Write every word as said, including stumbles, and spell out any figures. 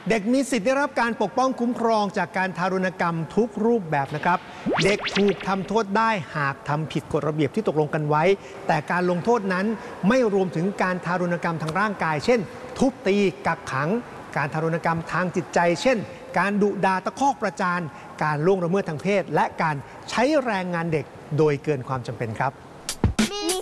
เด็กมีสิทธิ์ได้รับการปกป้องคุ้มครองจากการทารุณกรรมทุกรูปแบบนะครับเด็กถูกทำโทษได้หากทำผิดกฎระเบียบที่ตกลงกันไว้แต่การลงโทษนั้นไม่รวมถึงการทารุณกรรมทางร่างกายเช่นทุบตีกักขังการทารุณกรรมทางจิตใจเช่นการดุด่าตะคอกประจานการล่วงละเมิดทางเพศและการใช้แรงงานเด็กโดยเกินความจำเป็นครับ